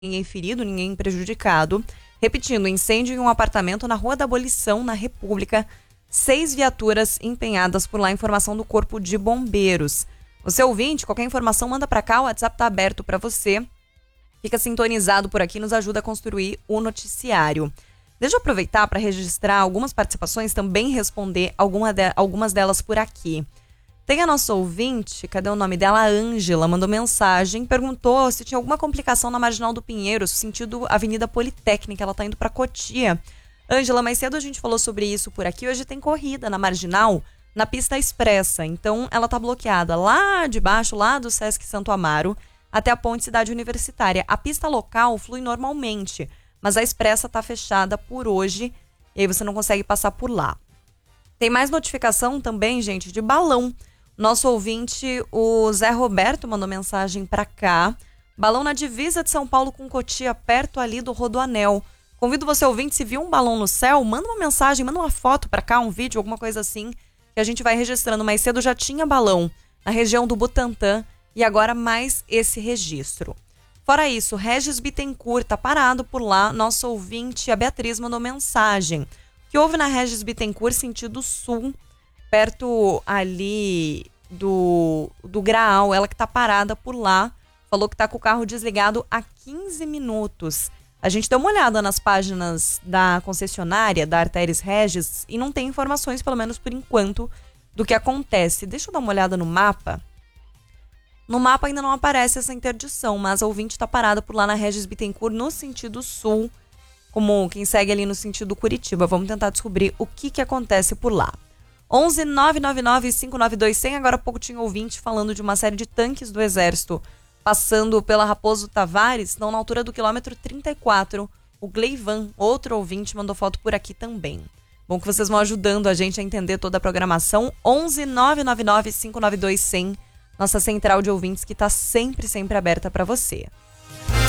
ninguém ferido, ninguém prejudicado. Repetindo, incêndio em um apartamento na Rua da Abolição, na República. 6 viaturas empenhadas por lá, informação do Corpo de Bombeiros. Você ouvinte, qualquer informação manda pra cá, o WhatsApp tá aberto pra você. Fica sintonizado por aqui, nos ajuda a construir o noticiário. Deixa eu aproveitar para registrar algumas participações, também responder algumas delas por aqui. Tem a nossa ouvinte, cadê o nome dela? A Ângela, mandou mensagem, perguntou se tinha alguma complicação na Marginal do Pinheiros, sentido Avenida Politécnica, ela tá indo para Cotia. Ângela, mais cedo a gente falou sobre isso por aqui, hoje tem corrida na Marginal, na pista expressa, então ela tá bloqueada lá de baixo, lá do Sesc Santo Amaro, até a Ponte Cidade Universitária. A pista local flui normalmente, mas a expressa tá fechada por hoje, e aí você não consegue passar por lá. Tem mais notificação também, gente, de balão. Nosso ouvinte, o Zé Roberto, mandou mensagem pra cá. Balão na divisa de São Paulo com Cotia, perto ali do Rodoanel. Convido você, ouvinte, se viu um balão no céu, manda uma mensagem, manda uma foto pra cá, um vídeo, alguma coisa assim, que a gente vai registrando. Mais cedo já tinha balão na região do Butantã e agora mais esse registro. Fora isso, Regis Bittencourt tá parado por lá. Nosso ouvinte, a Beatriz, mandou mensagem. O que houve na Regis Bittencourt, sentido sul, perto ali do Graal, ela que tá parada por lá, falou que tá com o carro desligado há 15 minutos. A gente deu uma olhada nas páginas da concessionária, da Artéries Regis, e não tem informações, pelo menos por enquanto, do que acontece. Deixa eu dar uma olhada no mapa. No mapa ainda não aparece essa interdição, mas a ouvinte tá parada por lá na Regis Bittencourt, no sentido sul, como quem segue ali no sentido Curitiba. Vamos tentar descobrir o que acontece por lá. 11 999 592 100. Agora há pouco tinha ouvinte falando de uma série de tanques do Exército passando pela Raposo Tavares, estão na altura do quilômetro 34. O Gleivan, outro ouvinte, mandou foto por aqui também. Bom que vocês vão ajudando a gente a entender toda a programação. 11 999 592 100. Nossa central de ouvintes que está sempre aberta para você.